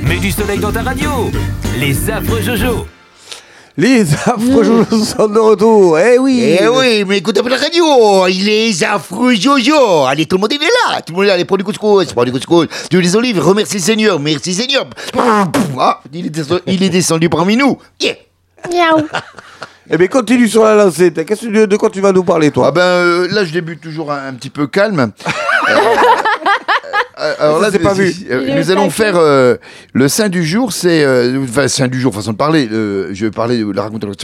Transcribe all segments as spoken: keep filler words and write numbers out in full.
Mets du soleil dans ta radio. Les affreux Jojo. Les affreux Jojo sont de retour. Eh oui. Eh oui, mais écoute un peu la radio. Il est les affreux Jojo. Allez, tout le monde il est là. Tout le monde est là. Allez, prends du couscous. Prends du couscous. Tu les olives. Remercie le Seigneur. Merci Seigneur. Ah, il est descendu, il est descendu parmi nous. Yeah. Miaou. Eh bien, continue sur la lancée. Qu'est-ce que, de quoi tu vas nous parler, toi? Ah ben, euh, là, je débute toujours un, un petit peu calme. Euh, euh, alors là, c'est pas vu. Euh, nous allons faire euh, le saint du jour. C'est euh, enfin saint du jour, façon de parler. Euh, je vais parler, la raconter le.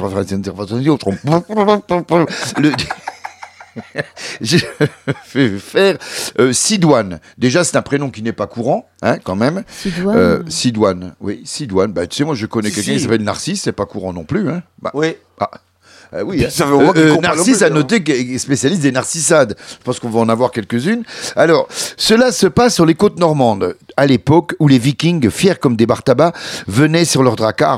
Je vais faire euh, Sidoine. Déjà, c'est un prénom qui n'est pas courant, hein, quand même. Sidoine. Euh, Sidoine, oui, Sidoine. Bah, tu sais, moi, je connais Si, quelqu'un si. qui s'appelle Narcisse, c'est pas courant non plus, hein. Bah, Oui. ah. Euh, oui, hein. Ça fait au moins qu'il Euh, euh, comprend le Narcisse plus, a hein. noté qu'il est spécialiste des narcissades. Je pense qu'on va en avoir quelques-unes. Alors, cela se passe sur les côtes normandes, à l'époque où les Vikings, fiers comme des bar-tabac, venaient sur leur dracard.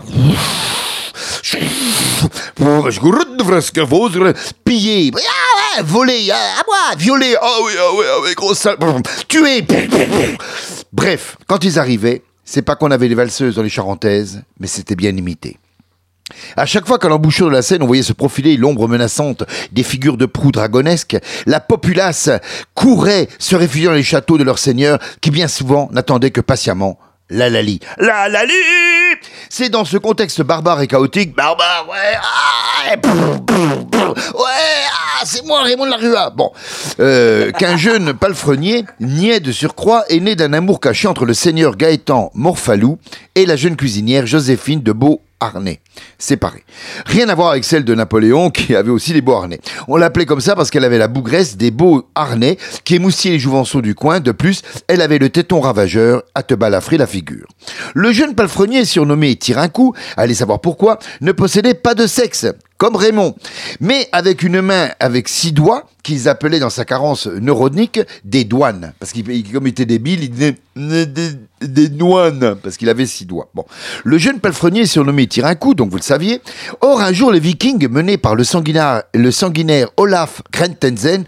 Piller, ah, voler, ah, à moi, violer, ah oui, ah oui, ah oui, grosse sale, tuer. Bref, quand ils arrivaient, c'est pas qu'on avait les valseuses dans les charentaises, mais c'était bien imité. À chaque fois qu'à l'embouchure de la Seine, on voyait se profiler l'ombre menaçante des figures de proue dragonesques, la populace courait se réfugier dans les châteaux de leurs seigneurs qui bien souvent n'attendaient que patiemment la Lali. La Lali! C'est dans ce contexte barbare et chaotique, barbare, ouais, ah, et brr, brr, brr, ouais, ah, c'est moi Raymond de la Rua. Bon, euh, qu'un jeune palefrenier, niais de surcroît, est né d'un amour caché entre le seigneur Gaëtan Morphalou et la jeune cuisinière Joséphine de Beau harnais, séparés. Rien à voir avec celle de Napoléon qui avait aussi des beaux harnais. On l'appelait comme ça parce qu'elle avait la bougresse des beaux harnais qui émoussillaient les jouvenceaux du coin. De plus, elle avait le téton ravageur à te balafrer la figure. Le jeune palefrenier, surnommé Tire-un-coup, allez savoir pourquoi, ne possédait pas de sexe, comme Raymond, mais avec une main avec six doigts, qu'ils appelaient dans sa carence neuronique des douanes. Parce qu'il, comme il était débile, il disait des, des, des douanes, parce qu'il avait six doigts. Bon. Le jeune palefrenier surnommé Tire-un-coup, donc vous le saviez. Or, un jour, les Vikings, menés par le sanguinaire, le sanguinaire Olaf Krentensen,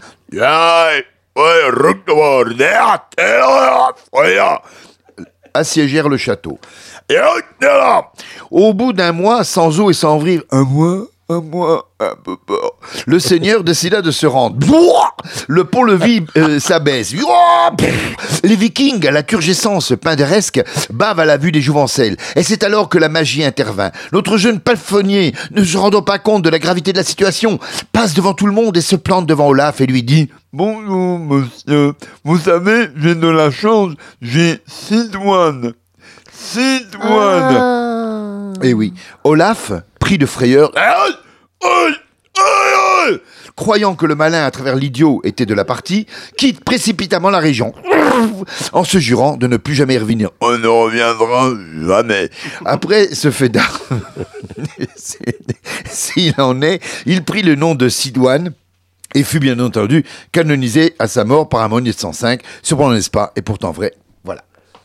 assiégèrent le château. Au bout d'un mois, sans eau et sans vivre, un mois Un mois, un peu peur. Le seigneur décida de se rendre. Le pont-levis euh, s'abaisse. Les Vikings, à la turgescence pinderesque, bavent à la vue des jouvencelles. Et c'est alors que la magie intervint. Notre jeune palefrenier, ne se rendant pas compte de la gravité de la situation, passe devant tout le monde et se plante devant Olaf et lui dit « Bonjour, monsieur. Vous savez, j'ai de la chance. J'ai Sidoine. Sidoine. Ah. » Eh oui, Olaf, pris de frayeur, croyant que le malin à travers l'idiot était de la partie, quitte précipitamment la région, en se jurant de ne plus jamais y revenir. On ne reviendra jamais. Après ce fait d'art, s'il en est, il prit le nom de Sidoine et fut bien entendu canonisé à sa mort par un Monnier de cent cinq, surprenant n'est-ce pas, et pourtant vrai, voilà.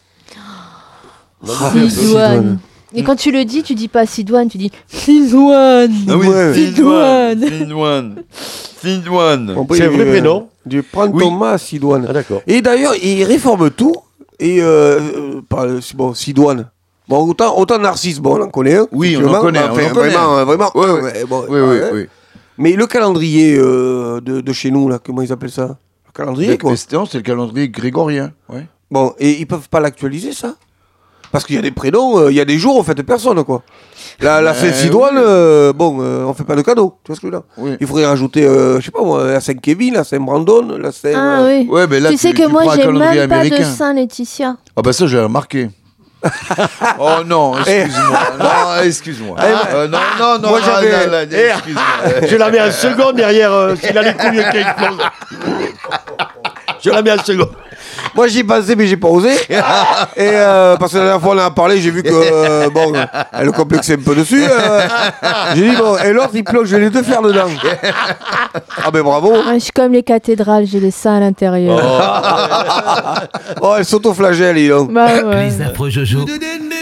Sidoine. Et quand tu le dis, tu dis pas Sidoine, tu dis Sidoine. Ah oui, Ouais. Sidoine. Sidoine. Sidoine. On peut C'est y- un vrai prénom. Du prendre Oui. Thomas Sidoine. Ah, d'accord. Et d'ailleurs, il réforme tout. Et euh, euh, par- bon, Sidoine. Bon, autant, autant Narcisse, bon, on en connaît un. Oui, on en effectivement. connaît, Enfin, on en connaît. Vraiment, euh, vraiment. Ouais, euh, ouais. ouais, bon, Oui, ouais, oui, ouais. oui. Mais le calendrier euh, de, de chez nous, là, comment ils appellent ça? Le calendrier, quoi. Non, c'est le calendrier grégorien. Ouais. Bon, et ils peuvent pas l'actualiser, ça? Parce qu'il y a des prénoms, euh, il y a des jours, on fait de personne, quoi. La, la Euh, Saint-Sidoine, oui. euh, bon, euh, on fait pas de cadeau, tu vois ce que je veux dire? Oui. Il faudrait rajouter, euh, je sais pas moi, la Saint-Kevin, la Saint-Brandon, la Saint... Ah euh, oui. Ouais, mais là, tu sais que tu moi, prends un j'ai calendrier même pas de américain. Saint-Laetitia. Ah bah ça, j'ai remarqué. Oh non, excuse-moi. Non, excuse-moi. Euh, non, non, non. Moi, ah, j'avais- là, là, Eh, excuse-moi. Je la mets en seconde derrière euh, s'il a les couilles qui explosent. Je la mets en seconde. Moi j'y pensais mais j'ai pas osé. Et euh, parce que la dernière fois on en a parlé, j'ai vu que euh, bon, elle complexait un peu dessus. euh. J'ai dit bon, et l'autre il plonge les deux fers dedans. Ah ben bravo. Ouais, je suis comme les cathédrales, j'ai les seins à l'intérieur. Oh elle s'autoflagelle, dis donc. Bah ouais. Les affreux Jojo.